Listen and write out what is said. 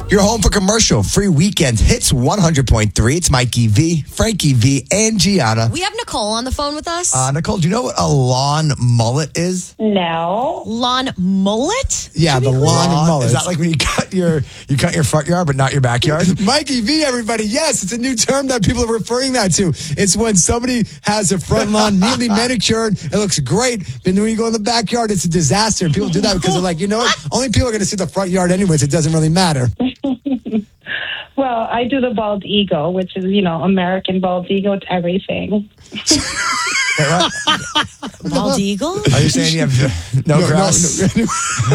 You're home for commercial free weekend hits 100.3. It's Mikey V, Frankie V, and Gianna. We have Nicole on the phone with us. Nicole, do you know what a lawn mullet is? No. Lawn mullet? Yeah, the lawn mullet. Is that like when you cut your front yard but not your backyard? Mikey V, everybody. Yes, it's a new term that people are referring that to. It's when somebody has a front lawn neatly manicured. It looks great. But then when you go in the backyard, it's a disaster. And people do that because they're like, you know what? Only people are going to see the front yard anyways. It doesn't really matter. Well, I do the bald eagle, which is, American bald eagle. It's everything. Bald eagle? Are you saying you have no grass? No.